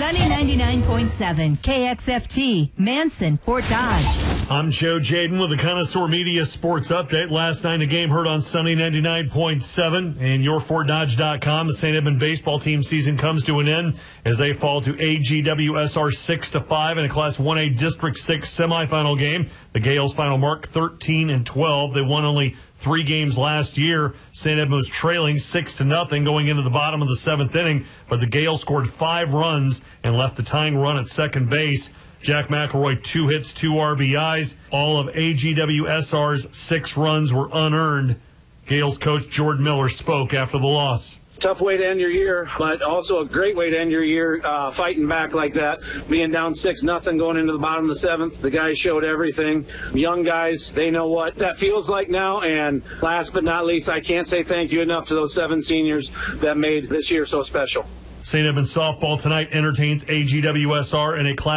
Sunny 99.7 KXFT, Manson, Fort Dodge. I'm Joe Jaden with the Connoisseur Media Sports Update. Last night, a game heard on Sunny 99.7 and YourFortDodge.com. The St. Edmund baseball team season comes to an end as they fall to AGWSR 6-5 in a Class 1A District 6 semifinal game. The Gales' final mark 13-12. They won only 3 games last year. St. Edmund was trailing 6-0 going into the bottom of the 7th inning, but the Gales scored 5 runs and left the tying run at second base. Jack McElroy, 2 hits, 2 RBIs. All of AGWSR's 6 runs were unearned. Gales coach Jordan Miller spoke after the loss. Tough way to end your year, but also a great way to end your year, fighting back like that, being down 6-0 going into the bottom of the 7th. The guys showed everything. Young guys, they know what that feels like now. And last but not least, I can't say thank you enough to those 7 seniors that made this year so special. St. Edmund softball tonight entertains AGWSR in a Class